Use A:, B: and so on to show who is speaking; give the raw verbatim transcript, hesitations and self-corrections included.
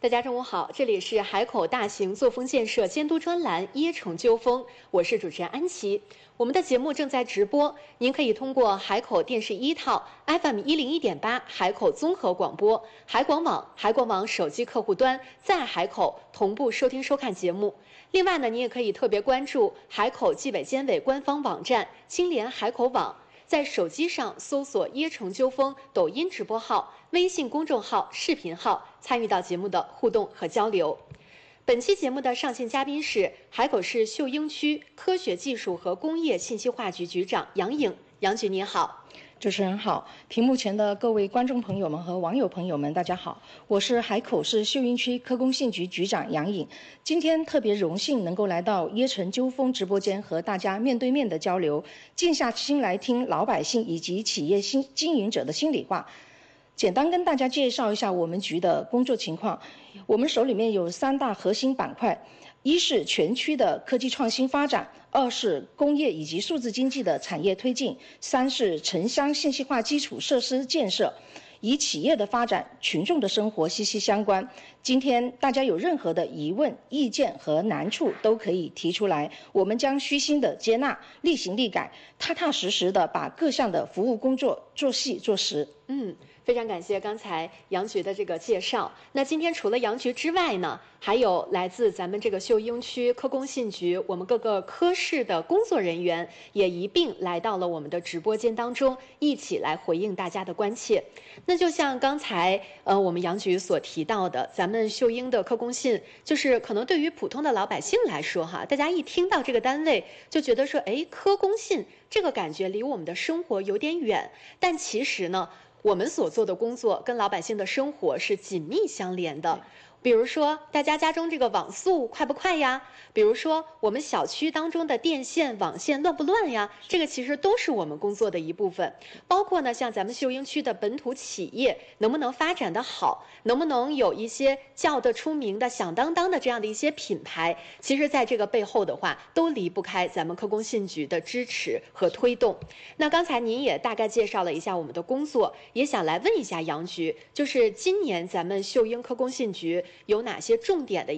A: 大家中午好，这里是海口大型作风建设监督专栏《椰城纠风》，我是主持人安琪。我们的节目正在直播，您可以通过海口电视一套 F M 一零一点八海口综合广播、海广网、海广网手机客户端在海口同步收听收看节目。另外呢，您也可以特别关注海口纪委监委官方网站青联海口网。在手机上搜索“椰城纠风”抖音直播号、微信公众号、视频号，参与到节目的互动和交流。本期节目的上线嘉宾是海口市秀英区科学技术和工业信息化局局长杨颖。杨局您好。
B: 主持人好，屏幕前的各位观众朋友们和网友朋友们，大家好，我是海口市秀英区科工信局局长杨颖。今天特别荣幸能够来到椰城纠风直播间和大家面对面的交流，静下心来听老百姓以及企业新经营者的心里话。简单跟大家介绍一下我们局的工作情况。我们手里面有三大核心板块，一是全区的科技创新发展，二是工业以及数字经济的产业推进，三是城乡信息化基础设施建设。与企业的发展、群众的生活息息相关。今天大家有任何的疑问、意见和难处都可以提出来，我们将虚心的接纳，力行力改，踏踏实实的把各项的服务工作做细做实。
A: 嗯。非常感谢刚才杨局的这个介绍。那今天除了杨局之外呢，还有来自咱们这个秀英区科工信局我们各个科室的工作人员也一并来到了我们的直播间当中，一起来回应大家的关切。那就像刚才呃我们杨局所提到的，咱们秀英的科工信，就是可能对于普通的老百姓来说哈，大家一听到这个单位就觉得说，哎，科工信这个感觉离我们的生活有点远，但其实呢，我们所做的工作跟老百姓的生活是紧密相连的。比如说大家家中这个网速快不快呀？比如说我们小区当中的电线网线乱不乱呀？这个其实都是我们工作的一部分。包括呢，像咱们秀英区的本土企业能不能发展得好，能不能有一些叫得出名的响当当的这样的一些品牌，其实在这个背后的话都离不开咱们科工信局的支持和推动。那刚才您也大概介绍了一下我们的工作，也想来问一下杨局，就是今年咱们秀英科工信局有哪些重点的